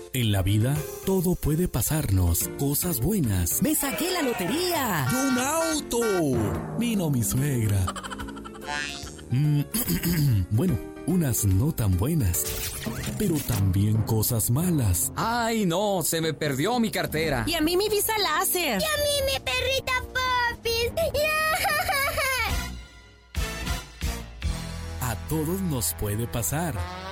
En la vida, todo puede pasarnos. Cosas buenas. ¡Me saqué la lotería! ¡Y un auto! Vino mi suegra. Bueno, unas no tan buenas, pero también cosas malas. ¡Ay, no! Se me perdió mi cartera. Y a mí mi visa láser. Y a mí mi perrita Popis. A todos nos puede pasar.